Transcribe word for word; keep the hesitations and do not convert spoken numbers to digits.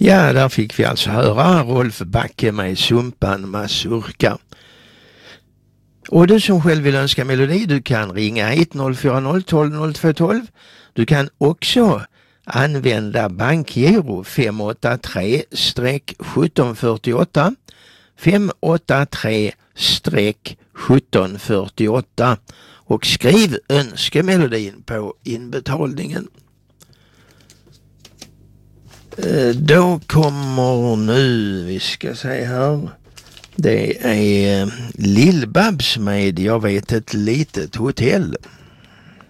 Ja, där fick vi alltså höra Rolf Backe med Sumpan Mazurka. Och du som själv vill önska melodi, du kan ringa hit noll fyra noll tolv noll två tolv. Du kan också använda bankgiro fem åtta tre sjutton fyrtioåtta fem åtta tre sjutton fyrtioåtta och skriv önskemelodin på inbetalningen. Då kommer nu, vi ska se här, det är Lill-Babs med Jag vet ett litet hotell.